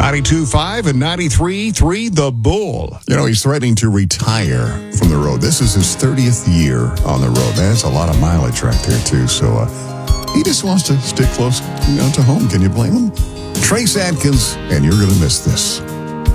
92.5 and 93.3 The Bull. You know, he's threatening to retire from the road. This is his 30th year on the road. That's a lot of mileage right there, too. So he just wants to stick close to home. Can you blame him? Trace Adkins, and you're going to miss this.